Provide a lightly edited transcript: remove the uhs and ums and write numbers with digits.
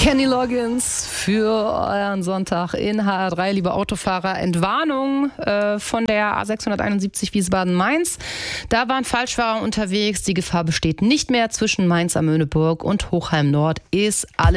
Kenny Loggins für euren Sonntag in HR3, liebe Autofahrer. Entwarnung von der A671 Wiesbaden-Mainz. Da waren Falschfahrer unterwegs. Die Gefahr besteht nicht mehr zwischen Mainz am Möhneburg und Hochheim Nord. Ist alles